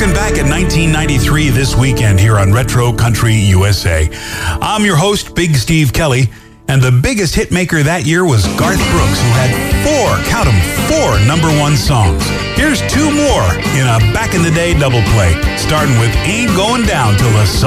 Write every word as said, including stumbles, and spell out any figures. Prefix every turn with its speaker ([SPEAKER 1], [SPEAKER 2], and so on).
[SPEAKER 1] looking back at nineteen ninety-three this weekend here on Retro Country U S A. I'm your host, Big Steve Kelly, and the biggest hit maker that year was Garth Brooks, who had four, count 'em, four number one songs. Here's two more in a back-in-the-day double play, starting with Ain't Going Down Till the Sun